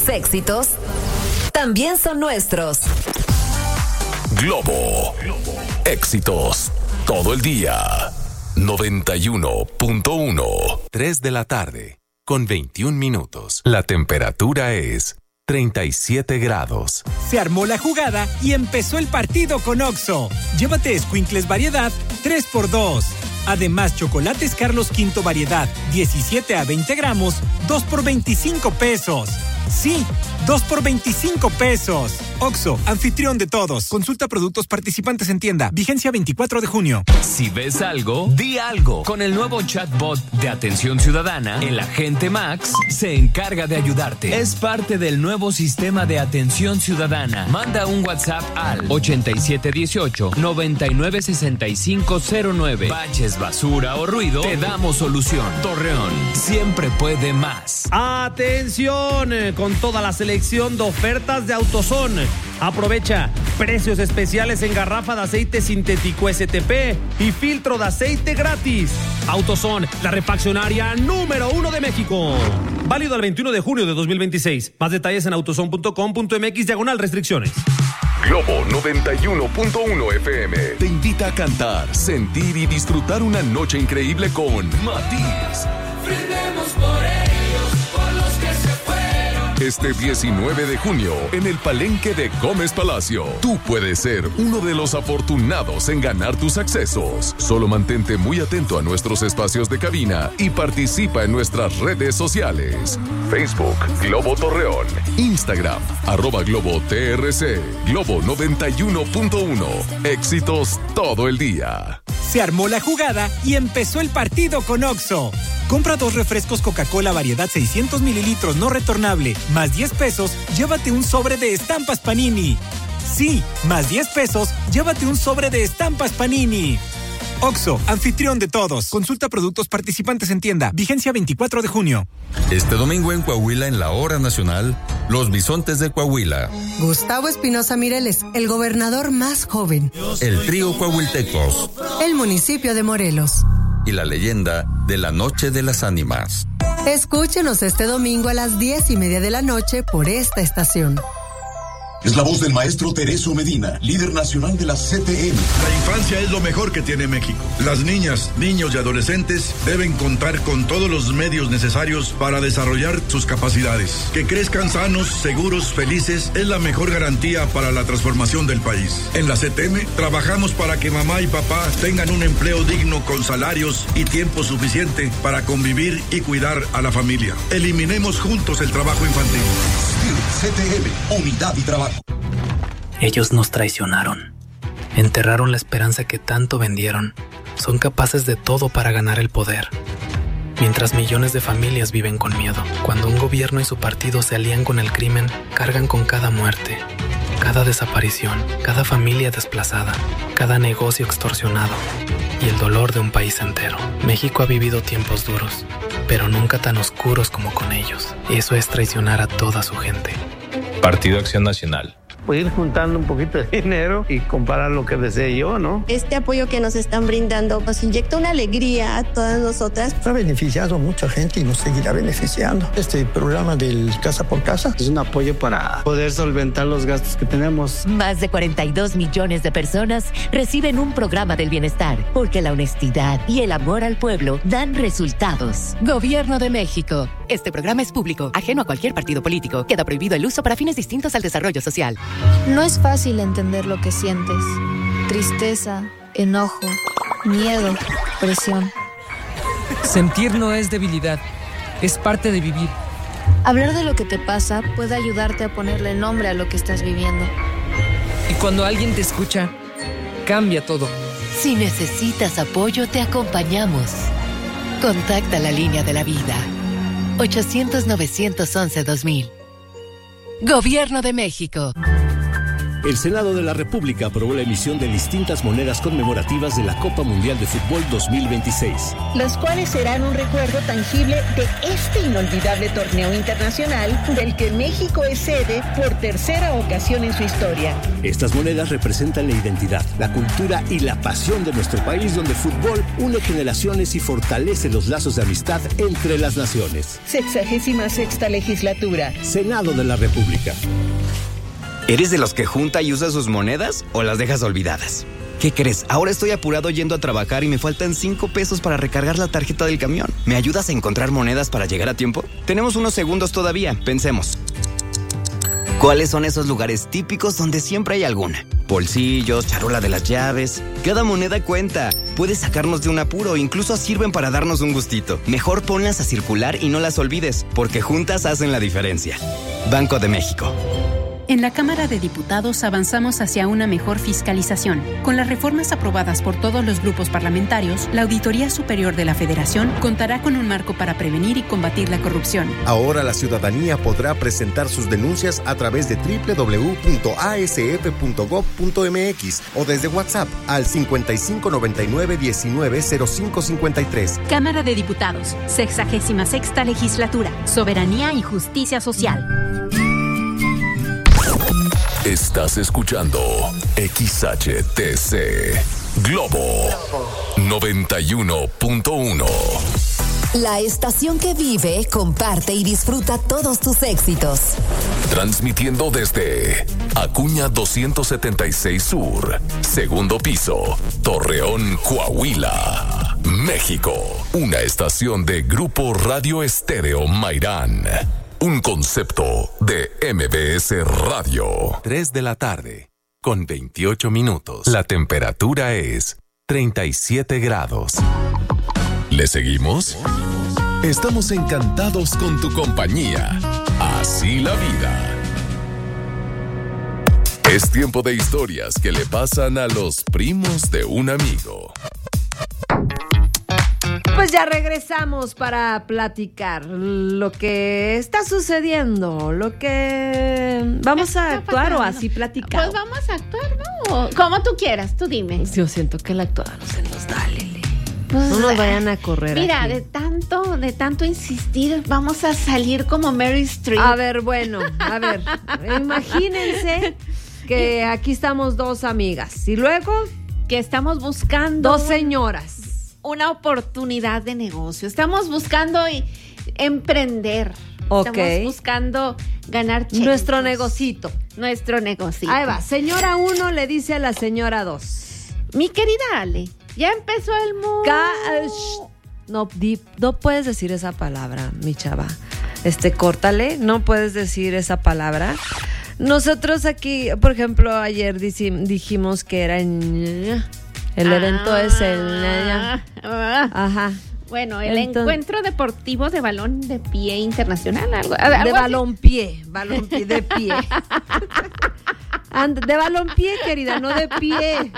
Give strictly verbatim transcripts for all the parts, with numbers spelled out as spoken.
éxitos también son nuestros. Globo. Éxitos todo el día. noventa y uno punto uno. tres de la tarde, con veintiún minutos. La temperatura es treinta y siete grados. Se armó la jugada y empezó el partido con Oxxo. Llévate escuincles variedad tres por dos. Además, chocolates Carlos Quinto variedad diecisiete a veinte gramos, dos por veinticinco pesos. Sí, dos por veinticinco pesos. Oxxo, anfitrión de todos. Consulta productos participantes en tienda. Vigencia veinticuatro de junio. Si ves algo, di algo. Con el nuevo chatbot de Atención Ciudadana, el agente Max se encarga de ayudarte. Es parte del nuevo sistema de Atención Ciudadana. Manda un WhatsApp al ochenta y siete dieciocho, noventa y nueve sesenta y cinco cero nueve. Baches, basura o ruido, te damos solución. Torreón siempre puede más. ¡Atención! Con toda la selección de ofertas de AutoZone. Aprovecha precios especiales en garrafa de aceite sintético S T P y filtro de aceite gratis. AutoZone, la refaccionaria número uno de México. Válido al veintiuno de junio de dos mil veintiséis. Más detalles en autozone punto com punto m x diagonal restricciones. Globo noventa y uno punto uno F M te invita a cantar, sentir y disfrutar una noche increíble con Matiz. Brindemos por ellos, por los que se fueron. Este diecinueve de junio, en el Palenque de Gómez Palacio, tú puedes ser uno de los afortunados en ganar tus accesos. Solo mantente muy atento a nuestros espacios de cabina y participa en nuestras redes sociales. Facebook, Globo Torreón. Instagram, arroba Globo T R C. Globo noventa y uno punto uno. Éxitos todo el día. Se armó la jugada y empezó el partido con Oxxo. Compra dos refrescos Coca-Cola variedad seiscientos mililitros no retornable, más diez pesos, llévate un sobre de estampas Panini. Sí, más diez pesos, llévate un sobre de estampas Panini. Oxxo, anfitrión de todos. Consulta productos participantes en tienda. Vigencia veinticuatro de junio. Este domingo en Coahuila, en la hora nacional, los bisontes de Coahuila. Gustavo Espinosa Mireles, el gobernador más joven. El trío Coahuiltecos. El municipio de Morelos. Y la leyenda de la Noche de las Ánimas. Escúchenos este domingo a las diez y media de la noche por esta estación. Es la voz del maestro Tereso Medina, líder nacional de la C T M. La infancia es lo mejor que tiene México. Las niñas, niños y adolescentes deben contar con todos los medios necesarios para desarrollar sus capacidades. Que crezcan sanos, seguros, felices es la mejor garantía para la transformación del país. En la C T M trabajamos para que mamá y papá tengan un empleo digno con salarios y tiempo suficiente para convivir y cuidar a la familia. Eliminemos juntos el trabajo infantil. C T M, unidad y trabajo. Ellos nos traicionaron. Enterraron la esperanza que tanto vendieron. Son capaces de todo para ganar el poder. Mientras millones de familias viven con miedo. Cuando un gobierno y su partido se alían con el crimen, cargan con cada muerte, cada desaparición, cada familia desplazada, cada negocio extorsionado y el dolor de un país entero. México ha vivido tiempos duros, pero nunca tan oscuros como con ellos. Eso es traicionar a toda su gente. Partido Acción Nacional. Pues ir juntando un poquito de dinero y comprar lo que desee yo, ¿no? Este apoyo que nos están brindando nos inyecta una alegría a todas nosotras. Ha beneficiado a mucha gente y nos seguirá beneficiando. Este programa del Casa por Casa es un apoyo para poder solventar los gastos que tenemos. Más de cuarenta y dos millones de personas reciben un programa del bienestar, porque la honestidad y el amor al pueblo dan resultados. Gobierno de México. Este programa es público, ajeno a cualquier partido político. Queda prohibido el uso para fines distintos al desarrollo social. No es fácil entender lo que sientes. Tristeza, enojo, miedo, presión. Sentir no es debilidad, es parte de vivir. Hablar de lo que te pasa puede ayudarte a ponerle nombre a lo que estás viviendo. Y cuando alguien te escucha, cambia todo. Si necesitas apoyo, te acompañamos. Contacta la línea de la vida. ochocientos, novecientos once, dos mil. Gobierno de México. El Senado de la República aprobó la emisión de distintas monedas conmemorativas de la Copa Mundial de Fútbol dos mil veintiséis. Las cuales serán un recuerdo tangible de este inolvidable torneo internacional del que México es sede por tercera ocasión en su historia. Estas monedas representan la identidad, la cultura y la pasión de nuestro país, donde el fútbol une generaciones y fortalece los lazos de amistad entre las naciones. Sexagésima sexta legislatura. Senado de la República. ¿Eres de los que junta y usa sus monedas o las dejas olvidadas? ¿Qué crees? Ahora estoy apurado yendo a trabajar y me faltan cinco pesos para recargar la tarjeta del camión. ¿Me ayudas a encontrar monedas para llegar a tiempo? Tenemos unos segundos todavía, pensemos. ¿Cuáles son esos lugares típicos donde siempre hay alguna? Bolsillos, charola de las llaves. Cada moneda cuenta. Puede sacarnos de un apuro, incluso sirven para darnos un gustito. Mejor ponlas a circular y no las olvides, porque juntas hacen la diferencia. Banco de México. En la Cámara de Diputados avanzamos hacia una mejor fiscalización. Con las reformas aprobadas por todos los grupos parlamentarios, la Auditoría Superior de la Federación contará con un marco para prevenir y combatir la corrupción. Ahora la ciudadanía podrá presentar sus denuncias a través de doble u doble u doble u punto a s f punto gob punto m x o desde WhatsApp al cincuenta y cinco noventa y nueve diecinueve cero cinco cincuenta y tres. Cámara de Diputados, sexagésima sexta legislatura, soberanía y justicia social. Estás escuchando X H T C Globo noventa y uno punto uno. La estación que vive, comparte y disfruta todos tus éxitos. Transmitiendo desde Acuña doscientos setenta y seis Sur, segundo piso, Torreón, Coahuila, México. Una estación de Grupo Radio Estéreo Mairán. Un concepto de M B S Radio. tres de la tarde, con veintiocho minutos. La temperatura es treinta y siete grados. ¿Le seguimos? Estamos encantados con tu compañía. Así la vida. Es tiempo de historias que le pasan a los primos de un amigo. Pues ya regresamos para platicar lo que está sucediendo, lo que vamos a actuar o así platicar. Pues vamos a actuar, ¿no? Como tú quieras, tú dime. Yo siento que la actuada no se nos da, Lili. Pues, no nos vayan a correr. Mira, aquí. de tanto, de tanto insistir, vamos a salir como Mary Streep. A ver, bueno, a ver, imagínense que aquí estamos dos amigas y luego que estamos buscando dos señoras. Una oportunidad de negocio. Estamos buscando emprender. Okay. Estamos buscando ganar cheques. Nuestro negocito. Nuestro negocito. Ahí va. Señora uno le dice a la señora dos. Mi querida Ale, ya empezó el mundo. Ca- no, di, no puedes decir esa palabra, mi chava. Este, córtale. No puedes decir esa palabra. Nosotros aquí, por ejemplo, ayer dijimos que era en... El evento ah, es el... Ah, Ajá. Bueno, el Entonces, encuentro deportivo de balón de pie internacional. Algo, de algo balompié, balompié de pie. And, de balompié, querida, no de pie.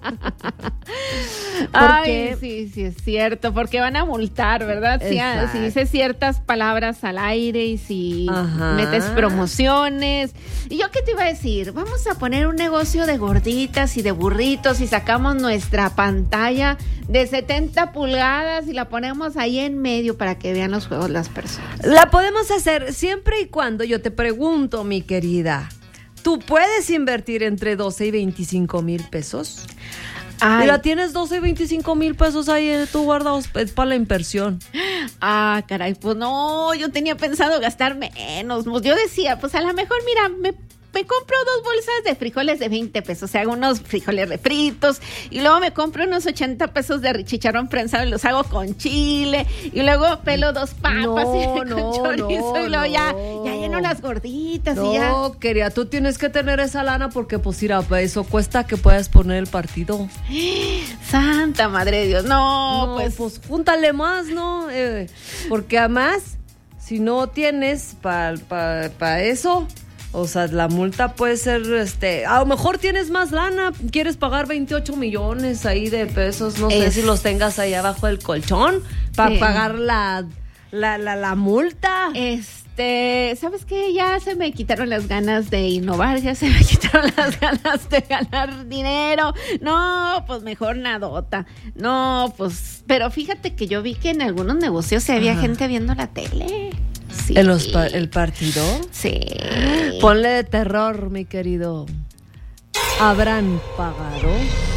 Ay, sí, sí, es cierto, porque van a multar, ¿verdad? Si, si dices ciertas palabras al aire y si Ajá. metes promociones. ¿Y yo qué te iba a decir? Vamos a poner un negocio de gorditas y de burritos y sacamos nuestra pantalla de setenta pulgadas y la ponemos ahí en medio para que vean los juegos las personas. La podemos hacer siempre y cuando, yo te pregunto, mi querida, ¿tú puedes invertir entre doce y veinticinco mil pesos? Ay. Mira, tienes doce y veinticinco mil pesos ahí en tu guardados para la inversión. Ah, caray, pues no, yo tenía pensado gastar menos. Yo decía, pues a lo mejor, mira, me... me compro dos bolsas de frijoles de veinte pesos, o sea, hago unos frijoles refritos y luego me compro unos ochenta pesos de chicharrón prensado y los hago con chile y luego pelo dos papas no, y con no, chorizo no, y luego no. ya, ya lleno las gorditas no, y ya. No, querida, tú tienes que tener esa lana porque pues mira, eso cuesta que puedas poner el partido. Santa madre de Dios, no, no pues. pues júntale más, ¿no? Eh, porque además, si no tienes para pa, pa eso... O sea, la multa puede ser, este, a lo mejor tienes más lana, quieres pagar veintiocho millones ahí de pesos, no es. sé si los tengas ahí abajo del colchón para sí. pagar la, La, la, la multa. Este, ¿sabes qué? Ya se me quitaron las ganas de innovar, ya se me quitaron las ganas de ganar dinero. No, pues mejor nadota. No, pues, pero fíjate que yo vi que en algunos negocios había Ajá. gente viendo la tele. Sí. ¿En los pa- el partido? Sí. Ponle de terror, mi querido. ¿Habrán pagado?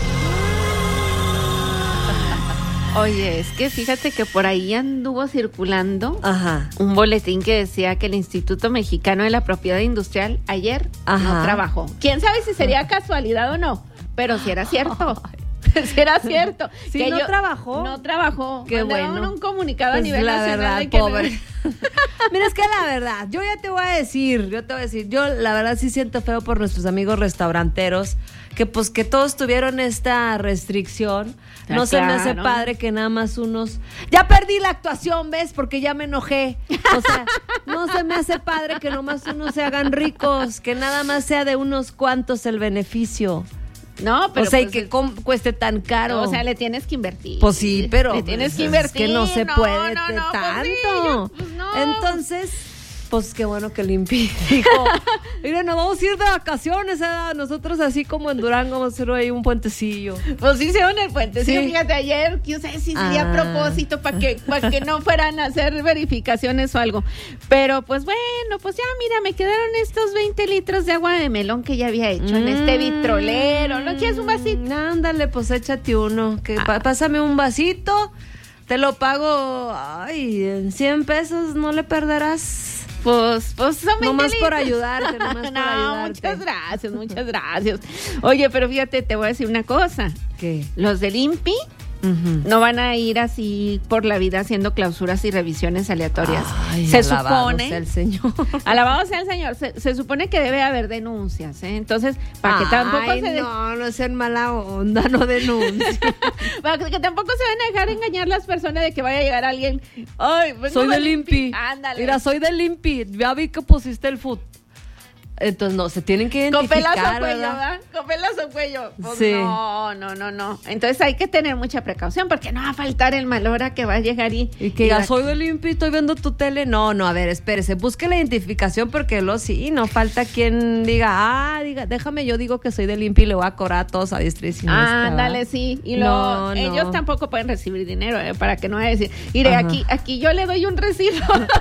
Oye, es que fíjate que por ahí anduvo circulando Ajá. un boletín que decía que el Instituto Mexicano de la Propiedad Industrial ayer Ajá. no trabajó. ¿Quién sabe si sería casualidad o no? Pero si era cierto. Si era cierto. Sí, que no yo, trabajó. No trabajó. Qué Mandaron bueno. un comunicado pues a nivel la nacional. Verdad, de que pobre. No... Mira, es que la verdad, yo ya te voy a decir, yo te voy a decir, yo la verdad sí siento feo por nuestros amigos restauranteros, que pues que todos tuvieron esta restricción. No claro. se me hace padre que nada más unos... Ya perdí la actuación, ¿ves? Porque ya me enojé. O sea, no se me hace padre que nomás unos se hagan ricos, que nada más sea de unos cuantos el beneficio. No, pero o sea, pues, y que com- cueste tan caro. O sea, le tienes que invertir. Pues sí, pero le tienes pues, que invertir. Es que no se no, puede no, de no, tanto. Pues sí, yo, pues no. Entonces, pues qué bueno que limpie. Dijo, miren, nos vamos a ir de vacaciones, ¿eh? Nosotros así como en Durango vamos a hacer ahí un puentecillo. Pues sí, hicieron el puentecillo. Sí. Fíjate, ayer, quién sabe si sería Ah. a propósito para que, para que no fueran a hacer verificaciones o algo. Pero pues bueno, pues ya mira, me quedaron estos veinte litros de agua de melón que ya había hecho mm. en este vitrolero. ¿No quieres un vasito? Ándale, pues échate uno. Que ah. Pásame un vasito, te lo pago, ay, en cien pesos no le perderás. Pues, pues son no más litros. por ayudarte, no más por no, ayudarte. muchas gracias, muchas gracias. Oye, pero fíjate, te voy a decir una cosa. ¿Qué? Los del INPI uh-huh. no van a ir así por la vida haciendo clausuras y revisiones aleatorias. Ay, se alabado supone. sea el Señor. Alabado sea el Señor. Se, se supone que debe haber denuncias, ¿eh? Entonces, para que tampoco Ay, se. De... No, no sean mala onda, no denuncien. Para que tampoco se van a dejar engañar las personas de que vaya a llegar alguien. Ay, soy del INPI. Ándale. Mira, soy del INPI. Ya vi que pusiste el food. Entonces, no, se tienen que identificar, con pelazo cuello, ¿verdad? ¿verdad? Con pelazo cuello. Pues sí. No, no, no, no. Entonces hay que tener mucha precaución porque no va a faltar el mal hora que va a llegar y... Y que ya soy del INPI, estoy viendo tu tele. No, no, a ver, espérese, busque la identificación porque lo sí, no falta quien diga, ah, diga, déjame, yo digo que soy del INPI y le voy a cobrar a todos a diestra y siniestra. Ándale, sí. Y luego no, ellos no. tampoco pueden recibir dinero, eh, para que no vaya a decir, mire, aquí, aquí yo le doy un recibo.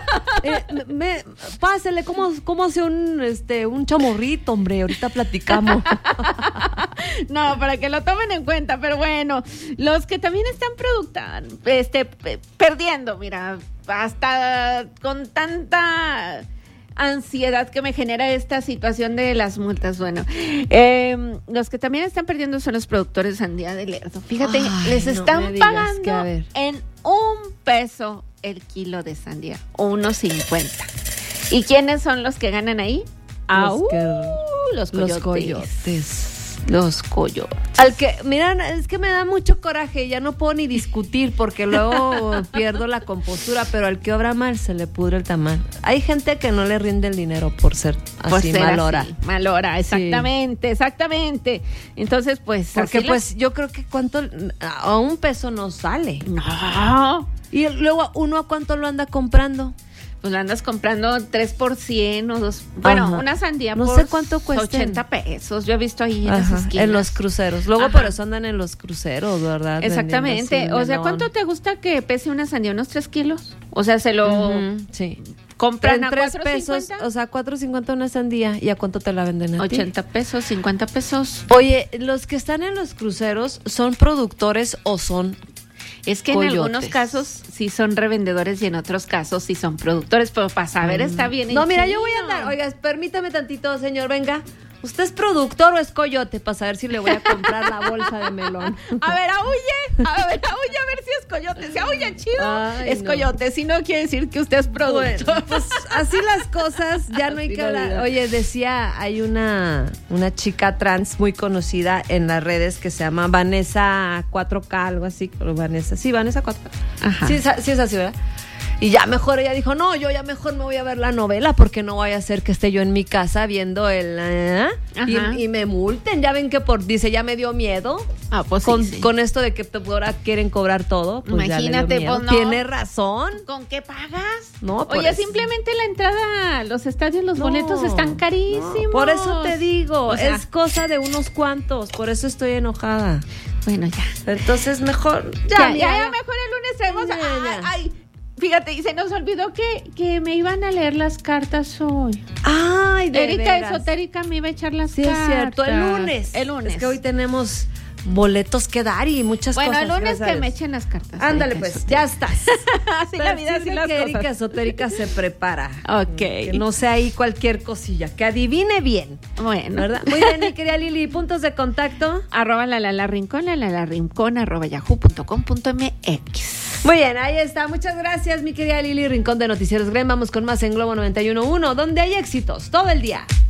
eh, me, pásele, ¿cómo, cómo hace un, este, un chamorrito? Hombre, ahorita platicamos. No, para que lo tomen en cuenta, pero bueno, los que también están productando, este, perdiendo, mira, hasta con tanta ansiedad que me genera esta situación de las multas. Bueno, eh, los que también están perdiendo son los productores de sandía de Lerdo. Fíjate, Ay, les están no pagando en un peso el kilo de sandía, o unos cincuenta. ¿Y quiénes son los que ganan ahí? Los, uh, que, los coyotes. Los coyotes. Los coyotes. Al que, miran, es que me da mucho coraje, ya no puedo ni discutir porque luego pierdo la compostura, pero al que obra mal se le pudre el tamal. Hay gente que no le rinde el dinero por ser así, por ser mal hora. Así, mal hora, exactamente, sí. exactamente. Entonces, pues... Porque pues las... yo creo que cuánto, a un peso no sale. No. Y luego, ¿uno a cuánto lo anda comprando? Pues lo andas comprando tres por cien o dos. Bueno, Ajá. una sandía no por sé cuánto cuesta. ochenta pesos. Yo he visto ahí en Ajá, las esquinas. En los cruceros. Luego Ajá. por eso andan en los cruceros, ¿verdad? Exactamente. O sea, ¿cuánto te gusta que pese una sandía? ¿Unos tres kilos? O sea, se lo uh-huh. sí. compran a tres pesos. O sea, cuatro cincuenta una sandía. ¿Y a cuánto te la venden a ti? ochenta pesos, cincuenta pesos. Oye, los que están en los cruceros, ¿son productores o son Es que coyotes? En algunos casos sí son revendedores y en otros casos sí son productores, pero para saber mm. está bien. No, mira, yo voy a andar, oiga, permítame tantito, señor, venga. ¿Usted es productor o es coyote? Para saber si le voy a comprar la bolsa de melón. A ver, aúlle, a ver, aúlle a ver si es coyote. Si aúlle chido, Ay, es no. coyote. Si no, quiere decir que usted es productor. Bueno, pues así las cosas, ya no hay que hablar. Oye, decía, hay una, una chica trans muy conocida en las redes que se llama Vanessa cuatro K, algo así. Vanessa, sí, Vanessa cuatro K. Ajá. Sí, sí es así, ¿verdad? Y ya mejor ella dijo, no, yo ya mejor me voy a ver la novela porque no vaya a ser que esté yo en mi casa viendo el... ¿eh? Y, y me multen. Ya ven que por dice, ya me dio miedo. Ah, pues con, sí, sí. con esto de que te, ahora quieren cobrar todo. Pues imagínate, ya pues no. Tiene razón. ¿Con qué pagas? No, Oye, eso. simplemente la entrada a los estadios, los no, boletos están carísimos. No. Por eso te digo, o sea, es cosa de unos cuantos. Por eso estoy enojada. Bueno, ya. Entonces mejor... Ya, ya, ya, ya mejor el lunes traemos... Ay, ay, fíjate, y se nos olvidó que, que me iban a leer las cartas hoy. Ay, de Erika veras. Esotérica me iba a echar las sí, cartas. Sí, es cierto. El lunes. El lunes. Es que hoy tenemos boletos que dar y muchas bueno, cosas. Bueno, el lunes que me echen las cartas. Ándale, pues, Esotérica. ya estás. Así la vida, así las que cosas. Erika Esotérica se prepara. Ok. Que no sea ahí cualquier cosilla, que adivine bien. Bueno. ¿Verdad? Muy bien, mi querida Lili. Puntos de contacto. Arroba la la la rincón, la la la rincón, arroba yahoo punto com punto mx. Muy bien, ahí está. Muchas gracias, mi querida Lili Rincón de Noticieros Grem. Vamos con más en Globo noventa y uno punto uno, donde hay éxitos todo el día.